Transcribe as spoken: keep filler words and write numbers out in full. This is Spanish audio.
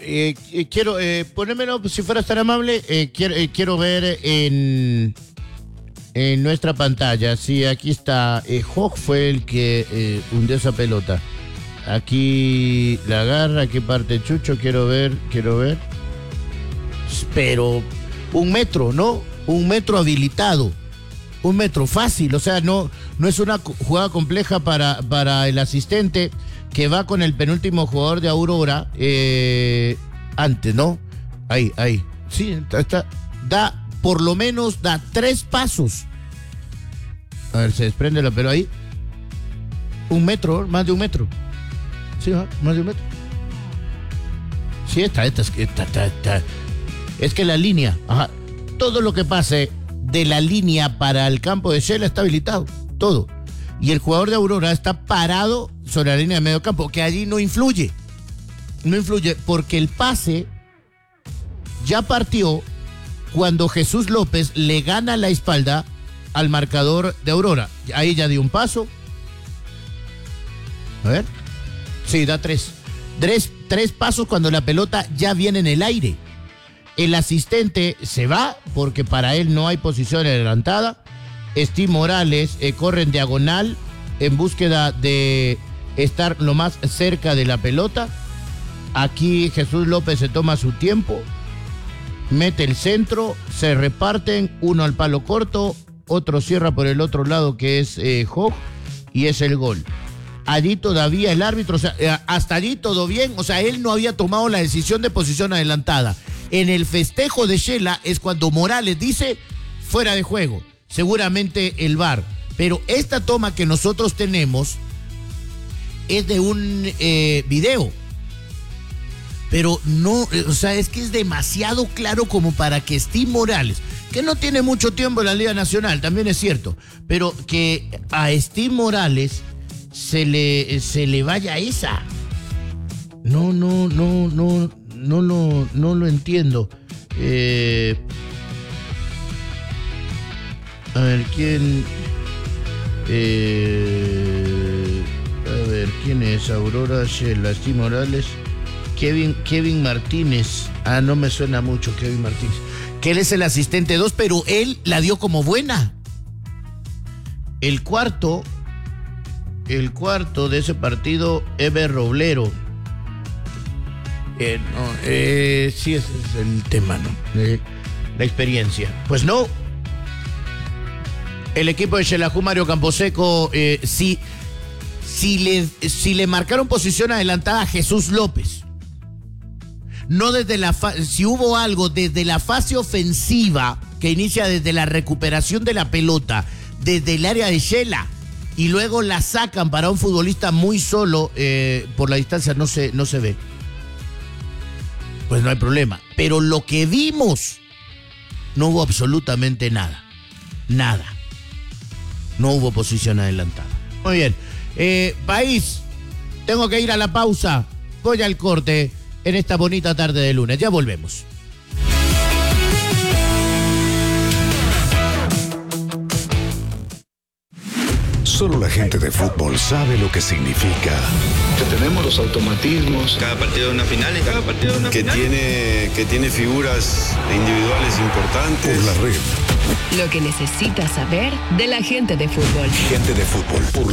eh, eh, quiero, eh, ponémelo, si fueras tan amable, eh, quiero, eh, quiero ver en, en nuestra pantalla. Sí, aquí está. Eh, Hog fue el que eh, hundió esa pelota. Aquí la agarra, aquí parte Chucho, quiero ver, quiero ver. Pero un metro, ¿no? Un metro habilitado. Un metro fácil, o sea, no, no es una jugada compleja para, para el asistente que va con el penúltimo jugador de Aurora eh, antes, ¿no? Ahí, ahí. Sí, está, está, da, por lo menos da tres pasos. A ver, se desprende la pelota ahí. Un metro, más de un metro. Sí, ¿eh? Más de un metro. Sí, esta, esta, esta, esta, esta. Es que la línea, ajá, todo lo que pase de la línea para el campo de Shela está habilitado, todo. Y el jugador de Aurora está parado sobre la línea de medio campo, que allí no influye. No influye porque el pase ya partió cuando Jesús López le gana la espalda al marcador de Aurora. Ahí ya dio un paso. A ver. Sí, da tres. Tres, tres pasos cuando la pelota ya viene en el aire. El asistente se va porque para él no hay posición adelantada. Steve Morales eh, corre en diagonal en búsqueda de estar lo más cerca de la pelota. Aquí Jesús López se toma su tiempo, mete el centro, se reparten, uno al palo corto, otro cierra por el otro lado que es eh, Hog y es el gol. Allí todavía el árbitro, o sea, hasta allí todo bien, o sea, él no había tomado la decisión de posición adelantada. En el festejo de Shela es cuando Morales dice fuera de juego, seguramente el V A R. Pero esta toma que nosotros tenemos es de un eh, video. Pero no, o sea, es que es demasiado claro como para que Steve Morales, que no tiene mucho tiempo en la Liga Nacional, también es cierto, pero que a Steve Morales se le, se le vaya esa. No, no, no, no, no lo, no lo entiendo. Eh, a ver, ¿quién? Eh, a ver, ¿quién es? Aurora Shela, Steve Morales, Kevin, Kevin Martínez. Ah, no me suena mucho Kevin Martínez. Que él es el asistente dos, pero él la dio como buena. El cuarto, el cuarto de ese partido, Eber Roblero. Eh, no, eh, sí, ese es el tema, ¿no? Eh, la experiencia. Pues no. El equipo de Xelajú, Mario Camposeco, eh, si, si, le, si le marcaron posición adelantada a Jesús López, no desde la fa- si hubo algo desde la fase ofensiva que inicia desde la recuperación de la pelota, desde el área de Shela, y luego la sacan para un futbolista muy solo, eh, por la distancia no se, no se ve. Pues no hay problema. Pero lo que vimos, no hubo absolutamente nada. Nada. No hubo posición adelantada. Muy bien. Eh, país, tengo que ir a la pausa. Voy al corte en esta bonita tarde de lunes. Ya volvemos. Solo la gente de fútbol sabe lo que significa. Que tenemos los automatismos. Cada partido de una final y cada partido de una que final. Tiene, que tiene figuras individuales importantes. Por la red. Lo que necesitas saber de la gente de fútbol. Gente de fútbol. Por